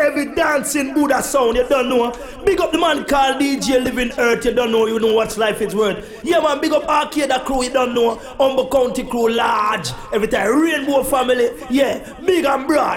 every dancing Buddha sound, you don't know. Big up the man called DJ Living Earth, you don't know, you know what life is worth. Yeah man, big up Arcade crew, you don't know. Humble County crew large. Every time Rainbow family, yeah, big and broad.